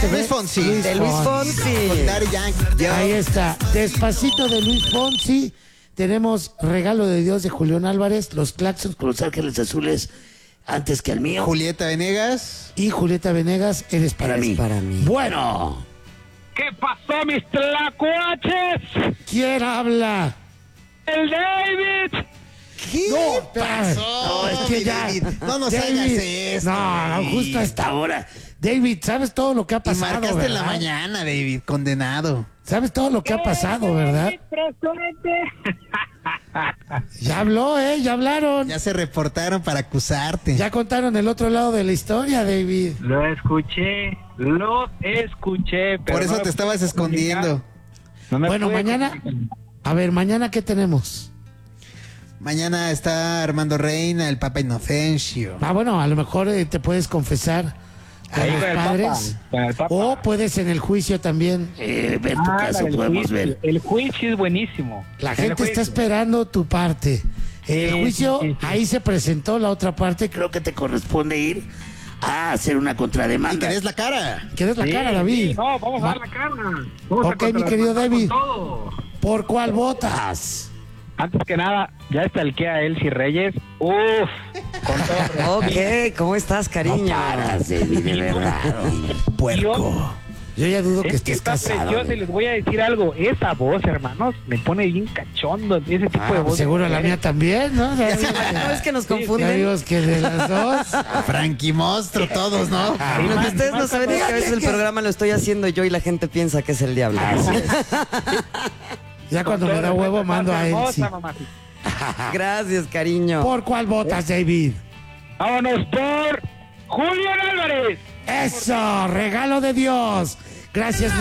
Luis Fonsi. De Luis Fonsi. Con Daddy Yankee. Ahí está. Despacito de Luis Fonsi. Tenemos Regalo de Dios de Julián Álvarez. Los Claxons con Los Ángeles Azules antes que el mío. Julieta Venegas. Y Julieta Venegas, Eres para Eres mí. para mí. Bueno, ¿Qué pasó, mis tlacuaches? ¿quién habla? ¡El David! ¿Qué No, pasó? No, es que mi ya. David? No nos David, hagas esto. No, David. justo a esta hora. David, ¿sabes todo lo que ha Y pasado? marcaste en la ¿verdad? mañana, David, condenado. ¿Sabes todo lo que ha pasado, verdad? Ya habló, ya hablaron. Ya se reportaron para acusarte. Ya contaron el otro lado de la historia, David. Lo escuché, pero Por eso no te me estabas pude escondiendo. No me Bueno, pude mañana. comunicar. A ver, mañana, ¿qué tenemos? Mañana está Armando Reina, el Papa Inocencio. Bueno, a lo mejor te puedes confesar con Ahí los con el padres. Papa, con el Papa. O puedes en el juicio también ver tu caso, el podemos juicio. ver. El juicio es buenísimo. La El gente está juicio. esperando tu parte. En el Sí, juicio, sí, sí. ahí se presentó la otra parte. Creo que te corresponde ir a hacer una Y contrademanda. querés la cara. ¿Quieres la Sí, cara, David? sí, no, vamos a dar la cara. Vamos a Ok, mi querido contrarrestar David. con todo. ¿Por cuál votas? Antes que nada, ya estalqué a Elsie Reyes. Uf, con todo. Ok, ¿cómo estás, cariño? No paras, David, de verdad. Puerco. Yo ya dudo que Es que estés está casado. preciosa y les voy a decir algo. Esa voz, hermanos, me pone bien cachondo. Ese tipo de voz. Seguro la mía también, ¿no? Ya vimos No es que nos que- ya confunden. vimos que de las dos. Frankie Monstruo, todos, ¿no? Lo que ustedes no saben es que a veces el programa lo estoy haciendo yo y la gente piensa que es el diablo. Ya cuando me da huevo mando a él. Sí. Gracias, cariño. ¿Por cuál votas, David? Vámonos por Julián Álvarez. Eso, regalo de Dios. Gracias,